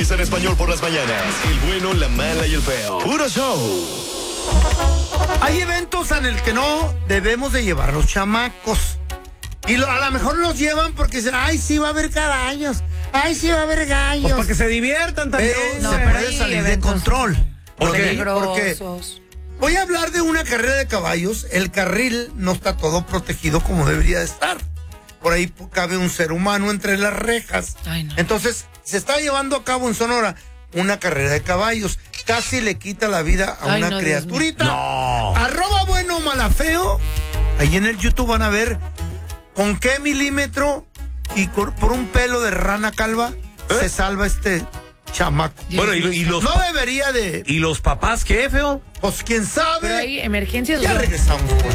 En español por las mañanas. El bueno, la mala y el feo. Puro show. Hay eventos en el que no debemos de llevar los chamacos. Y a lo mejor los llevan porque dicen, ay, sí va a haber caballos. Ay, sí va a haber gallos. Pues para que se diviertan también. Se puede salir de control. ¿Por qué? Porque voy a hablar de una carrera de caballos. El carril no está todo protegido como debería de estar. Por ahí cabe un ser humano entre las rejas. Ay, no. Entonces, se está llevando a cabo en Sonora una carrera de caballos. Casi le quita la vida a una criaturita. No. @bueno_malafeo. Ahí en el YouTube van a ver con qué milímetro y por un pelo de rana calva se salva este chamaco. Bueno, y los... No debería de... ¿Y los papás qué, feo? Pues quién sabe. Pero hay emergencias. Ya regresamos.